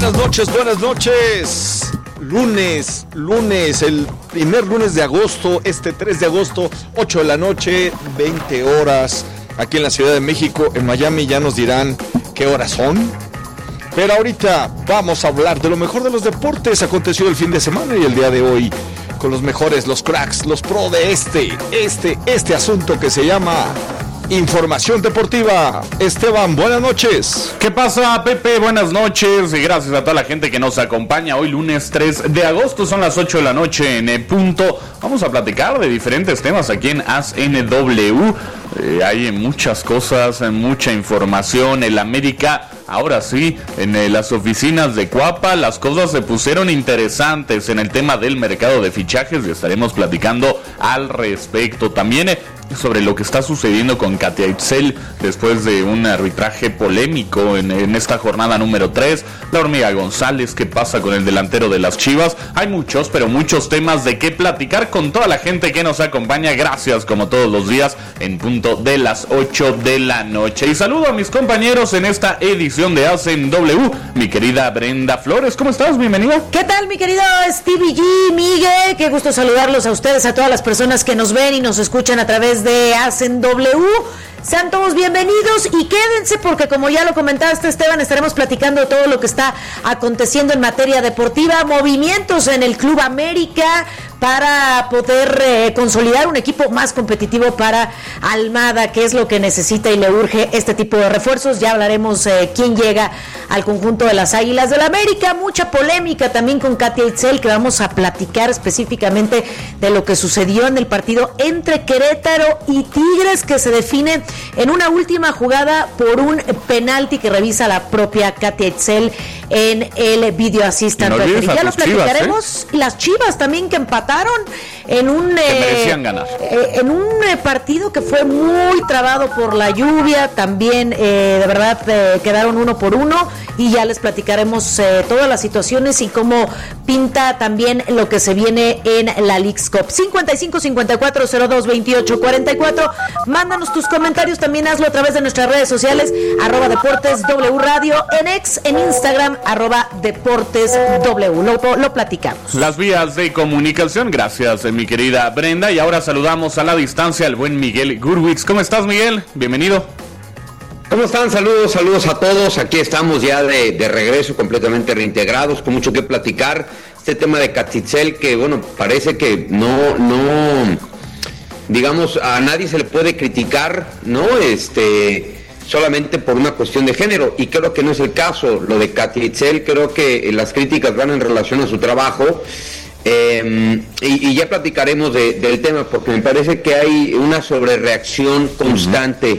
Buenas noches. Lunes, el primer lunes de agosto, 3 de agosto, 8 de la noche, 20 horas, aquí en la Ciudad de México. En Miami ya nos dirán qué horas son. Pero ahorita vamos a hablar de lo mejor de los deportes. Aconteció el fin de semana y el día de hoy, con los mejores, los cracks, los pro de este asunto que se llama Información Deportiva. Esteban, buenas noches. ¿Qué pasa, Pepe? Buenas noches y gracias a toda la gente que nos acompaña hoy lunes 3 de agosto, son las 8 de la noche en punto. Vamos a platicar de diferentes temas aquí en ASNW. Hay muchas cosas, mucha información. El América, ahora sí, en las oficinas de Cuapa, las cosas se pusieron interesantes en el tema del mercado de fichajes y estaremos platicando al respecto. También sobre lo que está sucediendo con Katia Itzel después de un arbitraje polémico en esta jornada número 3. La Hormiga González, ¿qué pasa con el delantero de las Chivas? Hay muchos temas de qué platicar con toda la gente que nos acompaña. Gracias, como todos los días, en punto de las 8 de la noche. Y saludo a mis compañeros en esta edición de ASNW. Mi querida Brenda Flores, ¿cómo estás? Bienvenida. ¿Qué tal, mi querido Stevie G, Miguel? Qué gusto saludarlos a ustedes, a todas las personas que nos ven y nos escuchan a través de ASNW. Sean todos bienvenidos y quédense porque, como ya lo comentaste, Esteban, estaremos platicando todo lo que está aconteciendo en materia deportiva, movimientos en el Club América para poder consolidar un equipo más competitivo para Almada, que es lo que necesita y le urge este tipo de refuerzos. Ya hablaremos quién llega al conjunto de las Águilas del América. Mucha polémica también con Katia Itzel, que vamos a platicar específicamente de lo que sucedió en el partido entre Querétaro y Tigres, que se define en una última jugada por un penalti que revisa la propia Katia Itzel en el video assistant. No, ya lo platicaremos. Las Chivas también, que empataron en un que merecían ganar. En un partido que fue muy trabado por la lluvia. También de verdad quedaron 1-1 y ya les platicaremos todas las situaciones y cómo pinta también lo que se viene en la Leagues Cup. 55-54-02-28-44. Mándanos tus comentarios, también hazlo a través de nuestras redes sociales, @DeportesW Radio, en X, en Instagram, @DeportesW. Lo platicamos. Las vías de comunicación, gracias, mi querida Brenda. Y ahora saludamos a la distancia al buen Miguel Gurwitz. ¿Cómo estás, Miguel? Bienvenido. ¿Cómo están? Saludos a todos. Aquí estamos ya de regreso, completamente reintegrados, con mucho que platicar. Este tema de Katia Itzel, que bueno, parece que no, digamos, a nadie se le puede criticar, ¿no? Solamente por una cuestión de género, y creo que no es el caso. Lo de Katia Itzel, creo que las críticas van en relación a su trabajo. Y ya platicaremos del tema, porque me parece que hay una sobrereacción constante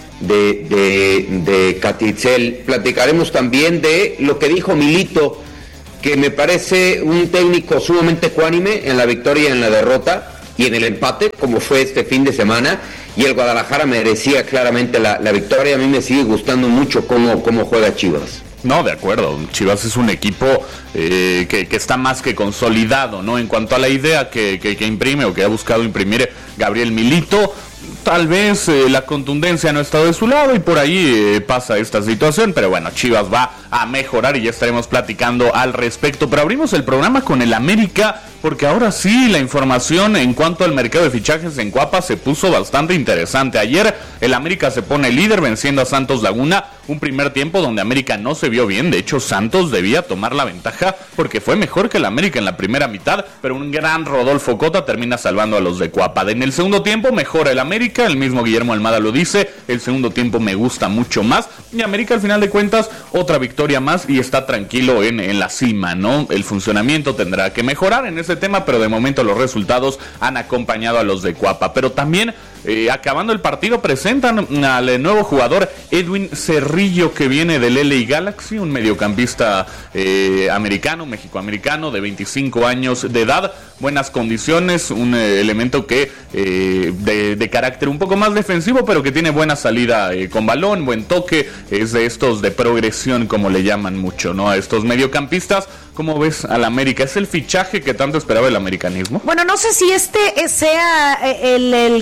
de Katia Itzel. Platicaremos también de lo que dijo Milito, que me parece un técnico sumamente ecuánime en la victoria y en la derrota y en el empate, como fue este fin de semana, y el Guadalajara merecía claramente la victoria. A mí me sigue gustando mucho cómo juega Chivas. No, de acuerdo. Chivas es un equipo que está más que consolidado, ¿no? En cuanto a la idea que imprime o que ha buscado imprimir Gabriel Milito, tal vez la contundencia no ha estado de su lado y por ahí pasa esta situación, pero bueno, Chivas va a mejorar y ya estaremos platicando al respecto. Pero abrimos el programa con el América, porque ahora sí la información en cuanto al mercado de fichajes en Cuapa se puso bastante interesante. Ayer el América se pone líder venciendo a Santos Laguna, un primer tiempo donde América no se vio bien. De hecho, Santos debía tomar la ventaja porque fue mejor que el América en la primera mitad, pero un gran Rodolfo Cota termina salvando a los de Cuapa. En el segundo tiempo mejora el América, el mismo Guillermo Almada lo dice, el segundo tiempo me gusta mucho más, y América al final de cuentas otra victoria más y está tranquilo en la cima, ¿no? El funcionamiento tendrá que mejorar en ese tema, pero de momento los resultados han acompañado a los de Cuapa. Pero también acabando el partido presentan al nuevo jugador Edwin Cerrillo, que viene del LA Galaxy, un mediocampista mexicoamericano de 25 años de edad, buenas condiciones, un elemento que de carácter un poco más defensivo, pero que tiene buena salida con balón, buen toque, es de estos de progresión, como le llaman mucho, ¿no? A estos mediocampistas. ¿Cómo ves al América? ¿Es el fichaje que tanto esperaba el americanismo? Bueno, no sé si este sea el que tanto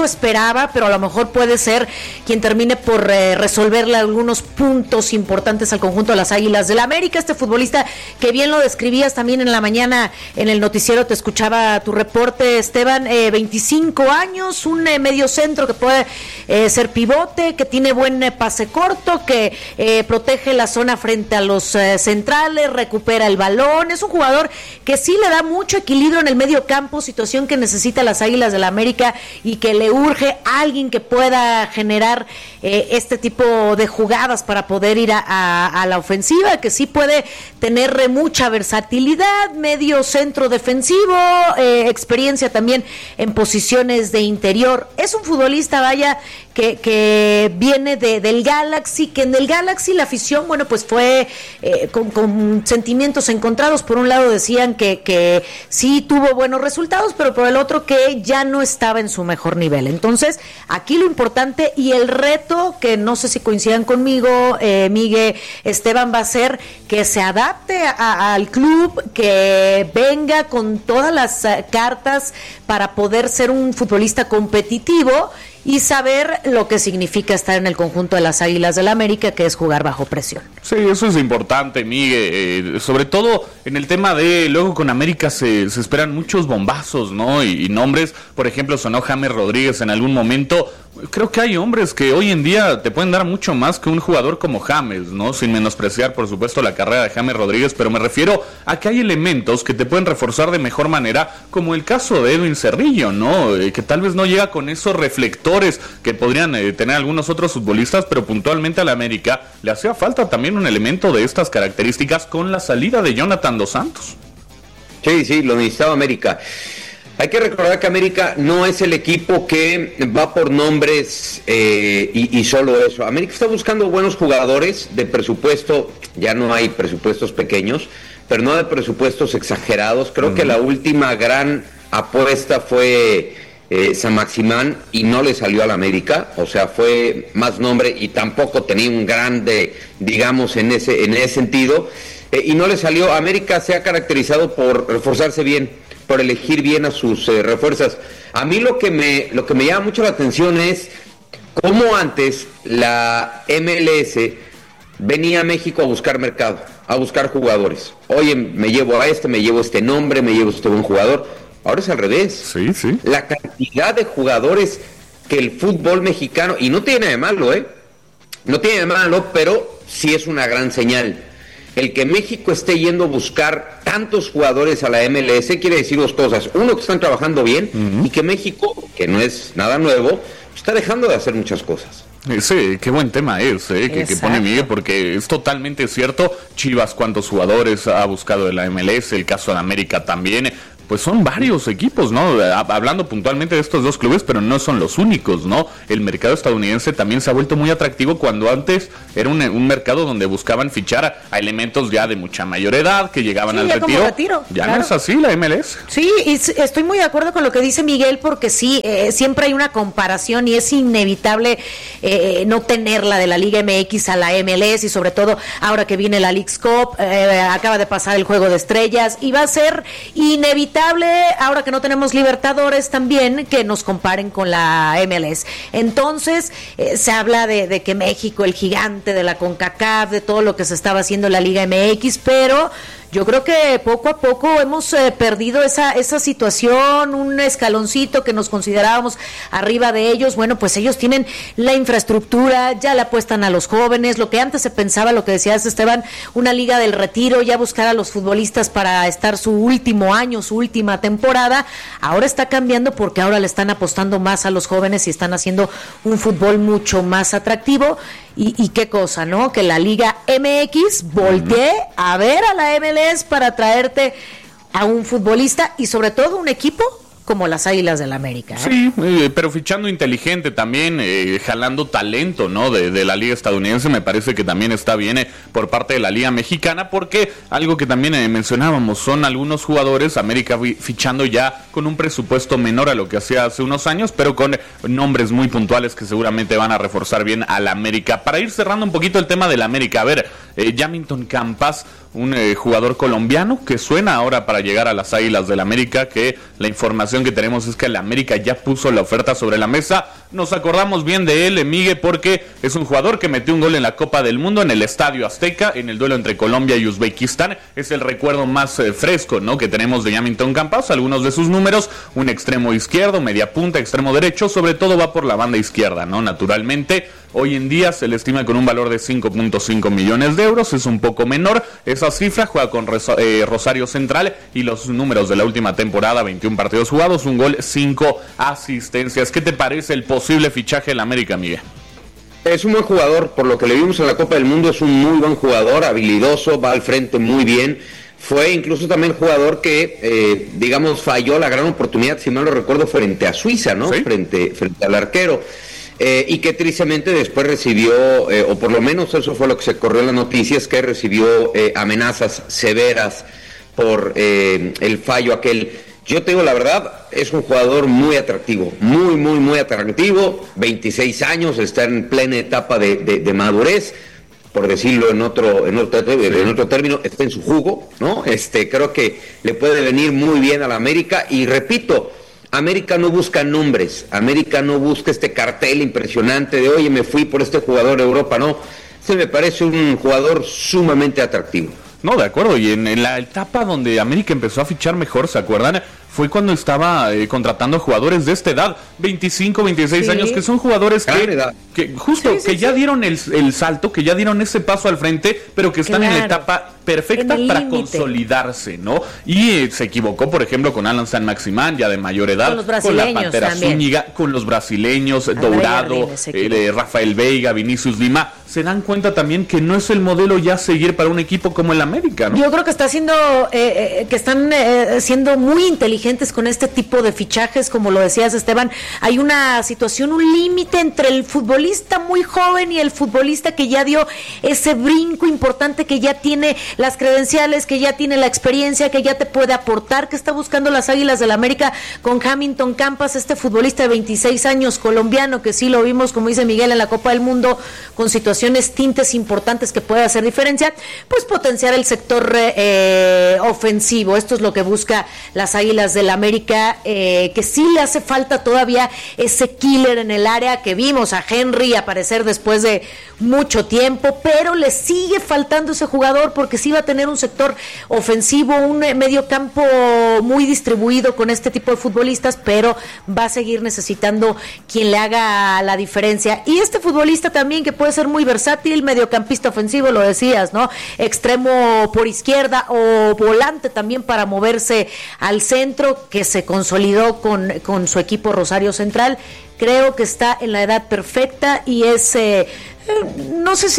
tanto esperaba, pero a lo mejor puede ser quien termine por resolverle algunos puntos importantes al conjunto de las Águilas del América. Este futbolista que bien lo describías también en la mañana en el noticiero, te escuchaba tu reporte, Esteban, 25 años, un medio centro que puede ser pivote, que tiene buen pase corto, que protege la zona frente a los centrales, recupera el balón. Es un jugador que sí le da mucho equilibrio en el medio campo, situación que necesita las Águilas del América y que le urge a alguien que pueda generar este tipo de jugadas para poder ir a la ofensiva, que sí puede tener mucha versatilidad, medio centro defensivo, experiencia también en posiciones de interior. Es un futbolista, vaya, que viene del Galaxy, que en el Galaxy la afición, bueno, pues fue con sentimientos encontrados. Por un lado decían que sí tuvo buenos resultados, pero por el otro que ya no estaba en su mejor nivel. Entonces, aquí lo importante y el reto, que no sé si coincidan conmigo, Miguel, Esteban, va a ser que se adapte al club, que venga con todas las cartas para poder ser un futbolista competitivo y saber lo que significa estar en el conjunto de las Águilas del América, que es jugar bajo presión. Sí, eso es importante, Miguel, sobre todo en el tema de, luego con América se esperan muchos bombazos, ¿no? Y nombres, por ejemplo, sonó James Rodríguez en algún momento. Creo que hay hombres que hoy en día te pueden dar mucho más que un jugador como James, ¿no? Sin menospreciar, por supuesto, la carrera de James Rodríguez, pero me refiero a que hay elementos que te pueden reforzar de mejor manera, como el caso de Edwin Cerrillo, ¿no? Que tal vez no llega con esos reflectores que podrían tener algunos otros futbolistas, pero puntualmente a la América le hacía falta también un elemento de estas características con la salida de Jonathan Dos Santos. Sí, lo necesitaba América. Hay que recordar que América no es el equipo que va por nombres y solo eso. América está buscando buenos jugadores de presupuesto, ya no hay presupuestos pequeños, pero no de presupuestos exagerados. Creo que la última gran apuesta fue San Maximán y no le salió a la América, o sea, fue más nombre y tampoco tenía un grande, digamos, en ese sentido, y no le salió. América se ha caracterizado por reforzarse bien, por elegir bien a sus refuerzas. A mí lo que me llama mucho la atención es cómo antes la MLS venía a México a buscar mercado, a buscar jugadores. Oye, me llevo a me llevo este nombre, me llevo este buen jugador. Ahora es al revés. Sí. La cantidad de jugadores que el fútbol mexicano, y no tiene de malo, no tiene de malo, pero sí es una gran señal. El que México esté yendo a buscar tantos jugadores a la MLS quiere decir dos cosas. Uno, que están trabajando bien, y que México, que no es nada nuevo, está dejando de hacer muchas cosas. Sí, qué buen tema es, que pone Miguel, porque es totalmente cierto. Chivas, cuántos jugadores ha buscado de la MLS, el caso de América también. Pues son varios equipos, ¿no? Hablando puntualmente de estos dos clubes, pero no son los únicos, ¿no? El mercado estadounidense también se ha vuelto muy atractivo, cuando antes era un mercado donde buscaban fichar a elementos ya de mucha mayor edad, que llegaban al retiro. Ya claro. No es así la MLS. Sí, y estoy muy de acuerdo con lo que dice Miguel, porque sí, siempre hay una comparación y es inevitable no tenerla de la Liga MX a la MLS, y sobre todo ahora que viene la Leagues Cup, acaba de pasar el Juego de Estrellas, y va a ser inevitable, ahora que no tenemos Libertadores, también que nos comparen con la MLS. Entonces se habla de que México, el gigante de la CONCACAF, de todo lo que se estaba haciendo en la Liga MX, pero yo creo que poco a poco hemos perdido esa situación, un escaloncito que nos considerábamos arriba de ellos. Bueno, pues ellos tienen la infraestructura, ya le apuestan a los jóvenes, lo que antes se pensaba, lo que decías, Esteban, una liga del retiro, ya buscar a los futbolistas para estar su último año, su última temporada, ahora está cambiando, porque ahora le están apostando más a los jóvenes y están haciendo un fútbol mucho más atractivo. Y qué cosa, ¿no? Que la Liga MX voltee a ver a la MLS para traerte a un futbolista y sobre todo un equipo como las Águilas del América. Sí, pero fichando inteligente también, jalando talento, ¿no? De la liga estadounidense. Me parece que también está bien por parte de la liga mexicana, porque algo que también mencionábamos, son algunos jugadores, América fichando ya con un presupuesto menor a lo que hacía hace unos años, pero con nombres muy puntuales que seguramente van a reforzar bien a la América. Para ir cerrando un poquito el tema de la América, a ver, Jamilton Campas, un jugador colombiano que suena ahora para llegar a las Águilas del América, que la información información que tenemos es que el América ya puso la oferta sobre la mesa. Nos acordamos bien de él, Miguel, porque es un jugador que metió un gol en la Copa del Mundo en el Estadio Azteca, en el duelo entre Colombia y Uzbekistán. Es el recuerdo más fresco, ¿no?, que tenemos de Yamilton Campas. Algunos de sus números: un extremo izquierdo, media punta, extremo derecho, sobre todo va por la banda izquierda, ¿no? Naturalmente, hoy en día se le estima con un valor de 5.5 millones de euros, es un poco menor esa cifra. Juega con Rosario Central y los números de la última temporada: 21 partidos jugados, un gol, 5 asistencias. ¿Qué te parece el posible fichaje del América, Miguel? Es un buen jugador, por lo que le vimos en la Copa del Mundo, es un muy buen jugador, habilidoso, va al frente muy bien. Fue incluso también jugador que, falló la gran oportunidad, si mal no recuerdo, frente a Suiza, ¿no? ¿Sí? Frente al arquero. Y que tristemente después recibió, o por lo menos eso fue lo que se corrió en las noticias, que recibió amenazas severas por el fallo aquel. Yo te digo la verdad, es un jugador muy atractivo, muy atractivo, 26 años, está en plena etapa de madurez, por decirlo en otro término, está en su jugo, ¿no? Creo que le puede venir muy bien a la América, y repito, América no busca nombres, América no busca este cartel impresionante de, oye, me fui por este jugador de Europa, no. Se me parece un jugador sumamente atractivo. No, de acuerdo, y en la etapa donde América empezó a fichar mejor, ¿se acuerdan? Fue cuando estaba contratando jugadores de esta edad, 25, 26 años, que son jugadores que ya dieron el salto, que ya dieron ese paso al frente, pero que están en la etapa perfecta para consolidarse, ¿no? Y se equivocó, por ejemplo, con Alan San Maximán, ya de mayor edad, con los brasileños, con la Pantera también. Zúñiga, con los brasileños, Dourado, Rafael Veiga, Vinicius Lima. Se dan cuenta también que no es el modelo ya seguir para un equipo como el América, ¿no? Yo creo que están siendo muy inteligentes con este tipo de fichajes, como lo decías, Esteban. Hay una situación, un límite entre el futbolista muy joven y el futbolista que ya dio ese brinco importante, que ya tiene las credenciales, que ya tiene la experiencia, que ya te puede aportar, que está buscando las Águilas del América con Yamilton Campas, este futbolista de 26 años colombiano, que sí lo vimos, como dice Miguel, en la Copa del Mundo, con situaciones, tintes importantes que puede hacer diferencia, pues potenciar el sector ofensivo. Esto es lo que busca las Águilas del América, que sí le hace falta todavía ese killer en el área, que vimos a Henry aparecer después de mucho tiempo, pero le sigue faltando ese jugador, porque sí va a tener un sector ofensivo, un medio campo muy distribuido con este tipo de futbolistas, pero va a seguir necesitando quien le haga la diferencia. Y este futbolista también, que puede ser muy versátil, mediocampista ofensivo, lo decías, ¿no? Extremo por izquierda o volante también para moverse al centro, que se consolidó con su equipo Rosario Central. Creo que está en la edad perfecta y es, no sé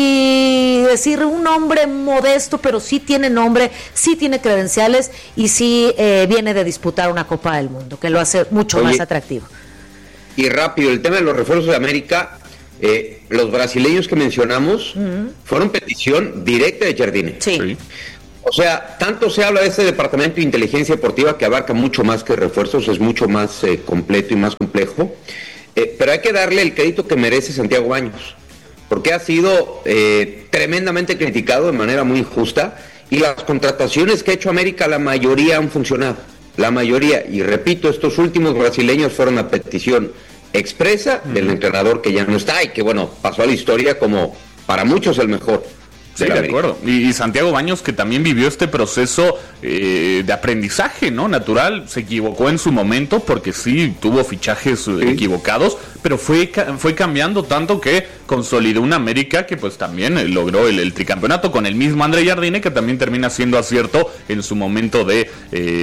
si decir un hombre modesto, pero sí tiene nombre, sí tiene credenciales y sí viene de disputar una Copa del Mundo, que lo hace mucho más atractivo. Y rápido, el tema de los refuerzos de América, los brasileños que mencionamos fueron petición directa de Jardine. Sí. O sea, tanto se habla de este departamento de inteligencia deportiva, que abarca mucho más que refuerzos, es mucho más completo y más complejo, pero hay que darle el crédito que merece Santiago Baños, porque ha sido tremendamente criticado de manera muy injusta, y las contrataciones que ha hecho América, la mayoría han funcionado, la mayoría, y repito, estos últimos brasileños fueron a petición expresa del entrenador que ya no está y que, bueno, pasó a la historia como para muchos el mejor. Sí, de acuerdo. Y Santiago Baños, que también vivió este proceso de aprendizaje, ¿no? Natural, se equivocó en su momento porque sí tuvo fichajes equivocados, pero fue cambiando tanto que consolidó una América que pues también logró el tricampeonato con el mismo André Jardine, que también termina siendo acierto en su momento de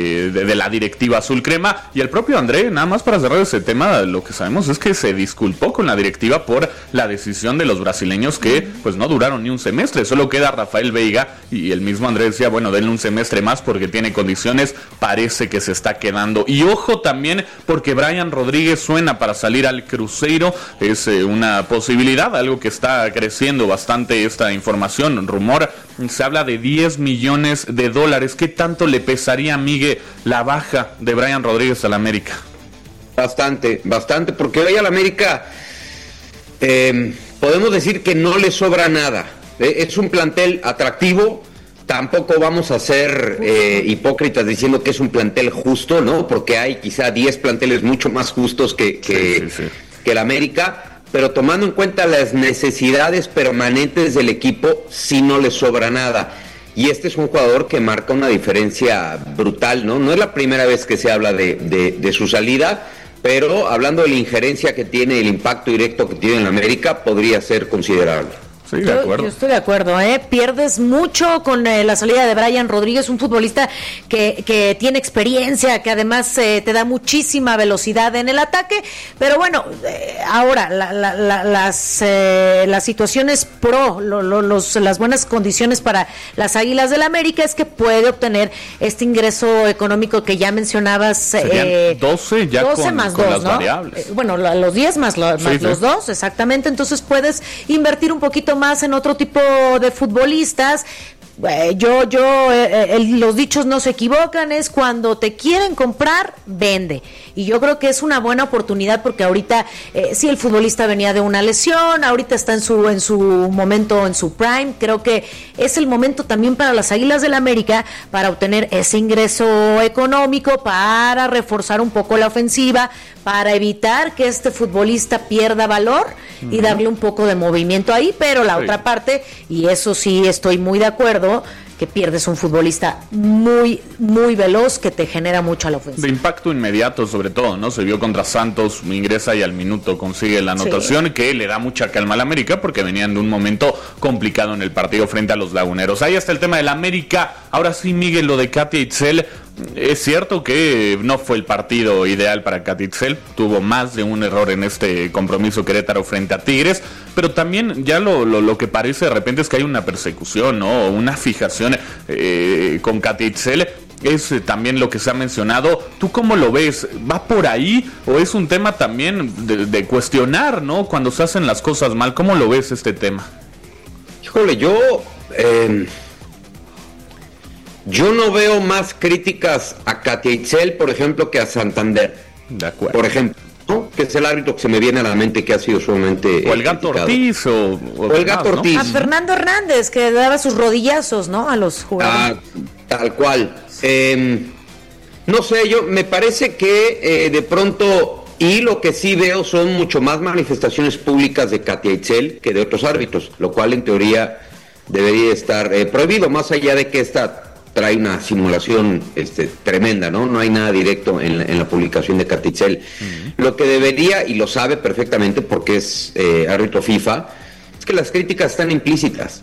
la directiva azul crema. Y el propio André, nada más para cerrar ese tema, lo que sabemos es que se disculpó con la directiva por la decisión de los brasileños, que pues no duraron ni un semestre. Solo queda Rafael Veiga, y el mismo André decía, bueno, denle un semestre más porque tiene condiciones, parece que se está quedando. Y ojo también, porque Brian Rodríguez suena para salir al Cruzeiro, es una posibilidad, algo que está creciendo bastante esta información, rumor, se habla de $10 millones. ¿Qué tanto le pesaría a Miguel la baja de Brian Rodríguez al América? Bastante, porque hoy al América podemos decir que no le sobra nada. Es un plantel atractivo, tampoco vamos a ser hipócritas diciendo que es un plantel justo, ¿no? Porque hay quizá 10 planteles mucho más justos que el América, pero tomando en cuenta las necesidades permanentes del equipo, sí no le sobra nada. Y este es un jugador que marca una diferencia brutal, ¿no? No es la primera vez que se habla de su salida, pero hablando de la injerencia que tiene, el impacto directo que tiene en América, podría ser considerable. Sí, de acuerdo. Yo estoy de acuerdo, pierdes mucho con la salida de Brian Rodríguez, un futbolista que tiene experiencia, que además te da muchísima velocidad en el ataque, pero bueno, ahora las situaciones las buenas condiciones para las Águilas del América es que puede obtener este ingreso económico que ya mencionabas. Serían 12 ya 12 con, más con 2, las ¿no? variables. Bueno, los 10 más los 2, exactamente, entonces puedes invertir un poquito más en otro tipo de futbolistas. Los dichos no se equivocan, es cuando te quieren comprar, vende. Y yo creo que es una buena oportunidad porque ahorita sí el futbolista venía de una lesión, ahorita está en su momento, en su prime. Creo que es el momento también para las Águilas del América para obtener ese ingreso económico, para reforzar un poco la ofensiva, para evitar que este futbolista pierda valor y darle un poco de movimiento ahí, pero la otra parte, y eso sí estoy muy de acuerdo, que pierdes un futbolista muy, muy veloz que te genera mucho a la ofensiva. De impacto inmediato, sobre todo, ¿no? Se vio contra Santos, ingresa y al minuto consigue la anotación, que le da mucha calma al América porque venían de un momento complicado en el partido frente a los Laguneros. Ahí está el tema del América. Ahora sí, Miguel, lo de Katia Itzel. Es cierto que no fue el partido ideal para Katia Itzel, tuvo más de un error en este compromiso Querétaro frente a Tigres, pero también ya lo que parece de repente es que hay una persecución, ¿no? Una fijación con Katia Itzel. Es también lo que se ha mencionado. ¿Tú cómo lo ves? ¿Va por ahí o es un tema también de cuestionar, ¿no? Cuando se hacen las cosas mal, ¿cómo lo ves este tema? Híjole, yo no veo más críticas a Katia Itzel, por ejemplo, que a Santander. De acuerdo. Por ejemplo, ¿no? Que es el árbitro que se me viene a la mente que ha sido sumamente o el Gato criticado. Ortiz o el Gato Ortiz, ¿no? A Fernando Hernández, que daba sus rodillazos, ¿no? A los jugadores. Tal cual. No sé, me parece que de pronto, y lo que sí veo son mucho más manifestaciones públicas de Katia Itzel que de otros árbitros, lo cual en teoría debería estar prohibido, más allá de que esta trae una simulación tremenda, ¿no? No hay nada directo en la publicación de Katia Itzel. Lo que debería, y lo sabe perfectamente porque es árbitro FIFA, es que las críticas están implícitas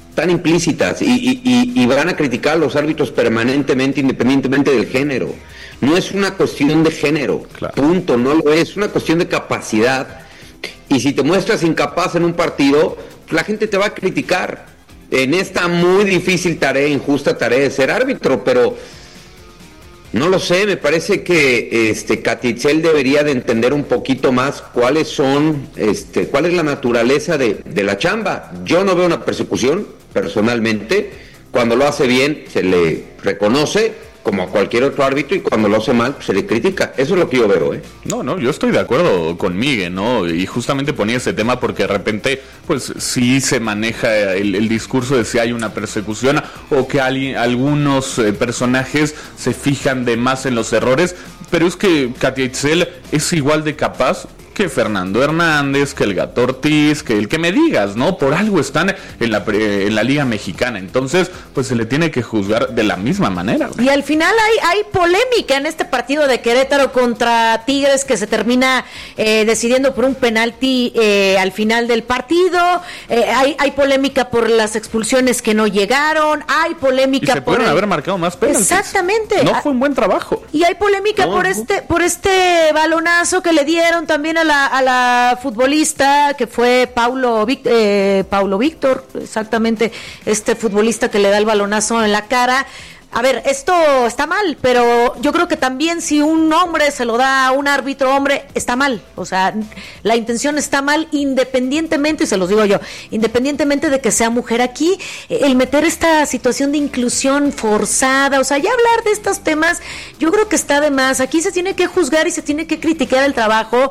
y van a criticar a los árbitros permanentemente, independientemente del género. No es una cuestión de género, claro. Punto, no lo es una cuestión de capacidad. Y si te muestras incapaz en un partido, la gente te va a criticar en esta muy difícil tarea, injusta tarea de ser árbitro, pero no lo sé, me parece que Katia Itzel debería de entender un poquito más cuál es la naturaleza de la chamba. Yo no veo una persecución, personalmente. Cuando lo hace bien, se le reconoce, como a cualquier otro árbitro, y cuando lo hace mal, se le critica. Eso es lo que yo veo, No, yo estoy de acuerdo con Miguel, ¿no? Y justamente ponía ese tema porque de repente, pues sí se maneja el discurso de si hay una persecución o que algunos personajes se fijan de más en los errores, pero es que Katia Itzel es igual de capaz que Fernando Hernández, que el Gato Ortiz, que el que me digas, ¿no? Por algo están en la Liga Mexicana, entonces pues se le tiene que juzgar de la misma manera. Y al final hay polémica en este partido de Querétaro contra Tigres que se termina decidiendo por un penalti al final del partido. Hay polémica por las expulsiones que no llegaron, hay polémica y se pudieron haber marcado más penaltis. Exactamente. No fue un buen trabajo. Y hay polémica por este balonazo que le dieron también a la futbolista que fue Paulo Víctor, exactamente, este futbolista que le da el balonazo en la cara. A ver, esto está mal, pero yo creo que también si un hombre se lo da a un árbitro hombre, está mal. O sea, la intención está mal independientemente, y se los digo yo, independientemente de que sea mujer aquí, el meter esta situación de inclusión forzada, o sea, ya hablar de estos temas, yo creo que está de más. Aquí se tiene que juzgar y se tiene que criticar el trabajo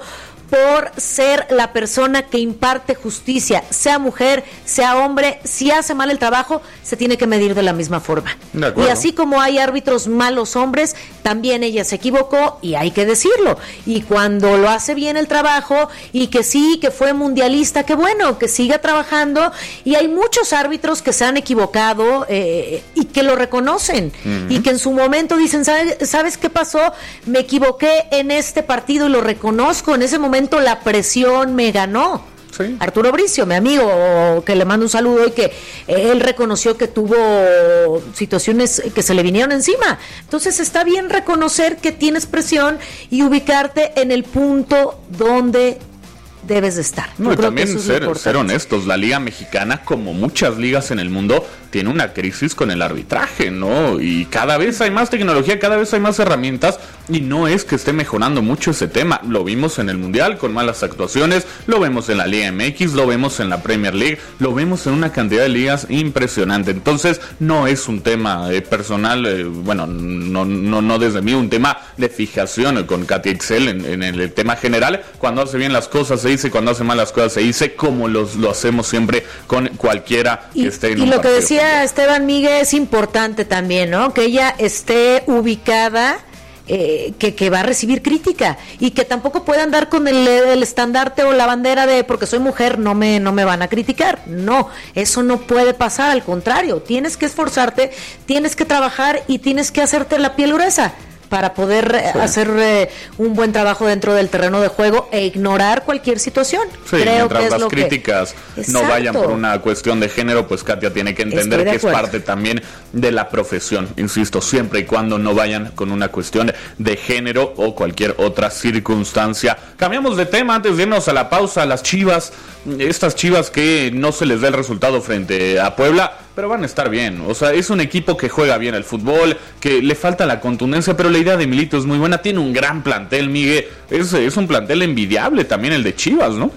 por ser la persona que imparte justicia, sea mujer, sea hombre. Si hace mal el trabajo, se tiene que medir de la misma forma. Y así como hay árbitros malos hombres, también ella se equivocó y hay que decirlo. Y cuando lo hace bien el trabajo y que sí, que fue mundialista, que bueno, que siga trabajando. Y hay muchos árbitros que se han equivocado y que lo reconocen y que en su momento dicen, ¿sabes qué pasó? Me equivoqué en este partido y lo reconozco. En ese momento la presión me ganó. Sí. Arturo Bricio, mi amigo, que le mando un saludo, y que él reconoció que tuvo situaciones que se le vinieron encima. Entonces está bien reconocer que tienes presión y ubicarte en el punto donde debes de estar. No, y también ser honestos, la Liga Mexicana, como muchas ligas en el mundo, tiene una crisis con el arbitraje, ¿no? Y cada vez hay más tecnología, cada vez hay más herramientas, y no es que esté mejorando mucho ese tema. Lo vimos en el Mundial con malas actuaciones, lo vemos en la Liga MX, lo vemos en la Premier League, lo vemos en una cantidad de ligas impresionante. Entonces, no es un tema personal, bueno, no desde mí, un tema de fijación con Katia Itzel en el tema general. Cuando hace bien las cosas se dice, cuando hace mal las cosas se dice, como lo hacemos siempre con cualquiera que esté en un partido. Y lo que decía Esteban Miguel es importante también, ¿no? Que ella esté ubicada, que va a recibir crítica, y que tampoco pueda andar con el estandarte o la bandera de porque soy mujer no me van a criticar. No, eso no puede pasar, al contrario, tienes que esforzarte, tienes que trabajar y tienes que hacerte la piel gruesa para poder hacer un buen trabajo dentro del terreno de juego e ignorar cualquier situación. Sí, creo mientras que es las críticas no vayan por una cuestión de género, pues Katia tiene que entender que es parte también de la profesión, insisto, siempre y cuando no vayan con una cuestión de género o cualquier otra circunstancia. Cambiamos de tema antes de irnos a la pausa. Las Chivas, estas Chivas que no se les da el resultado frente a Puebla, pero van a estar bien. O sea, es un equipo que juega bien el fútbol, que le falta la contundencia, pero la idea de Milito es muy buena. Tiene un gran plantel, Miguel. Es un plantel envidiable también el de Chivas, ¿no?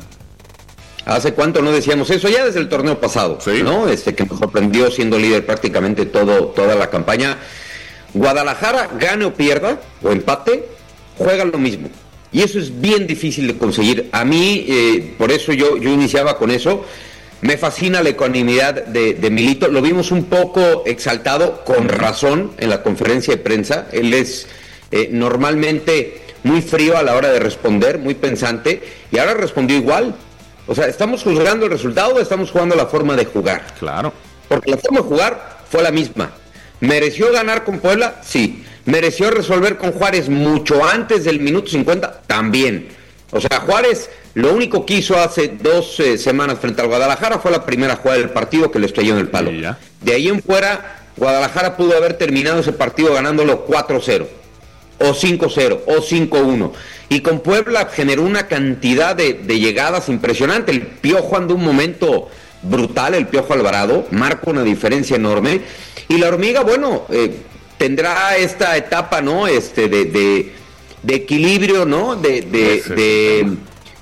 ¿Hace cuánto no decíamos eso? Ya desde el torneo pasado, ¿sí? ¿No? Que nos sorprendió siendo líder prácticamente toda la campaña. Guadalajara, gane o pierda, o empate, juega lo mismo. Y eso es bien difícil de conseguir. A mí, por eso yo iniciaba con eso. Me fascina la ecuanimidad de Milito. Lo vimos un poco exaltado, con razón, en la conferencia de prensa. Él es normalmente muy frío a la hora de responder, muy pensante, y ahora respondió igual. O sea, ¿estamos juzgando el resultado o estamos jugando la forma de jugar? Claro. Porque la forma de jugar fue la misma. ¿Mereció ganar con Puebla? Sí. ¿Mereció resolver con Juárez mucho antes del minuto 50? También. O sea, Juárez lo único que hizo hace 2 semanas frente al Guadalajara fue la primera jugada del partido que le estrelló en el palo. De ahí en fuera, Guadalajara pudo haber terminado ese partido ganándolo 4-0, o 5-0, o 5-1. Y con Puebla generó una cantidad de llegadas impresionante. El Piojo anda un momento brutal, el Piojo Alvarado, marca una diferencia enorme. Y la Hormiga, bueno, tendrá esta etapa, ¿no? De equilibrio, ¿no? De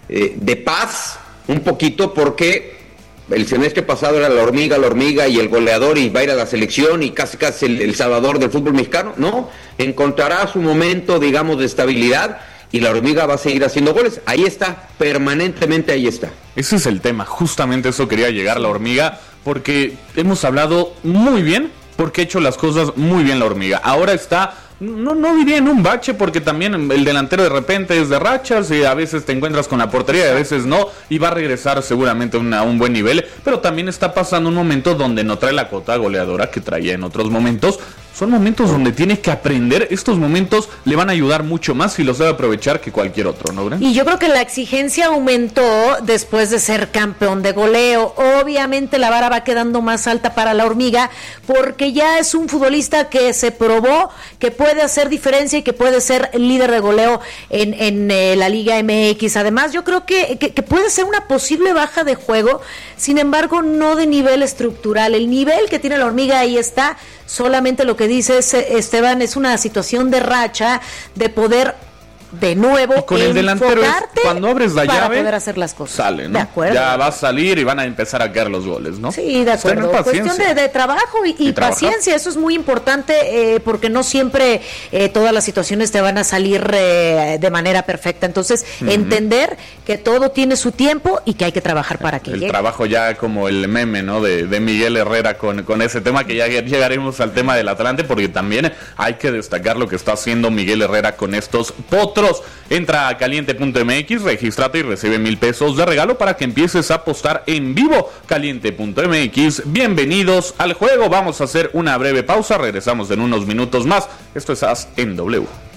paz, un poquito, porque el semestre pasado era la hormiga y el goleador, y va a ir a la selección y casi el salvador del fútbol mexicano. No, encontrará su momento, digamos, de estabilidad, y la Hormiga va a seguir haciendo goles. Ahí está, permanentemente ahí está. Ese es el tema, justamente eso quería llegar la Hormiga, porque hemos hablado muy bien, porque ha hecho las cosas muy bien la Hormiga. Ahora está, no diría en un bache, porque también el delantero de repente es de rachas y a veces te encuentras con la portería y a veces no, y va a regresar seguramente a un buen nivel, pero también está pasando un momento donde no trae la cuota goleadora que traía en otros momentos. Son momentos donde tiene que aprender. Estos momentos le van a ayudar mucho más si los sabe aprovechar que cualquier otro, ¿no, Bren? Y yo creo que la exigencia aumentó después de ser campeón de goleo. Obviamente la vara va quedando más alta para la Hormiga, porque ya es un futbolista que se probó que puede hacer diferencia y que puede ser líder de goleo en la Liga MX. Además, yo creo que puede ser una posible baja de juego, sin embargo, no de nivel estructural. El nivel que tiene la Hormiga ahí está. Solamente lo que dice Esteban es una situación de racha, de poder de nuevo y con el delantero cuando abres la llave poder hacer las cosas. Sale, ¿no? De acuerdo. Ya va a salir y van a empezar a caer los goles, ¿no? Sí, de acuerdo. Cuestión de trabajo y paciencia, eso es muy importante porque no siempre todas las situaciones te van a salir de manera perfecta. Entonces, entender que todo tiene su tiempo y que hay que trabajar para que llegue. El trabajo ya como el meme, ¿no? De Miguel Herrera con ese tema, que ya llegaremos al tema del Atlante, porque también hay que destacar lo que está haciendo Miguel Herrera con estos potros. Entra a caliente.mx, regístrate y recibe $1,000 de regalo para que empieces a apostar en vivo. Caliente.mx, bienvenidos al juego. Vamos a hacer una breve pausa, regresamos en unos minutos más. Esto es As en W.